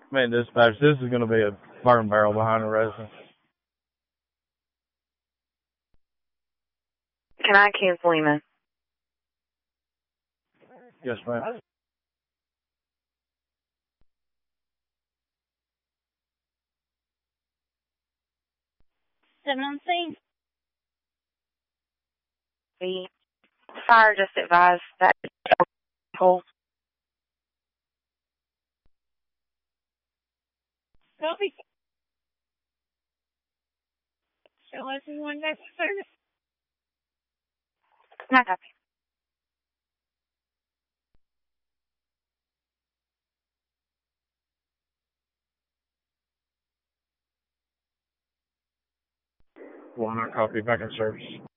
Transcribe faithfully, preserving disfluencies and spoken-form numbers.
Man, dispatch, this is going to be a burn barrel behind the residence. Can I cancel him in? Yes, ma'am. Seven on scene. The fire just advised that hole. Copy. So this is one next service. Not copy. One, I copy back in service.